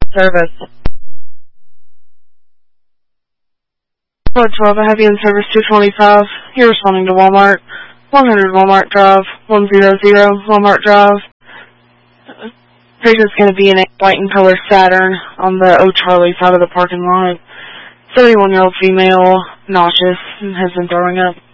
Service. 12, I have you in service 225. You're responding to Walmart. 100 Walmart Drive, 100 Walmart Drive. Patient's going to be in a white and color Saturn on the O'Charlie side of the parking lot. 71-year-old female, nauseous, and has been throwing up.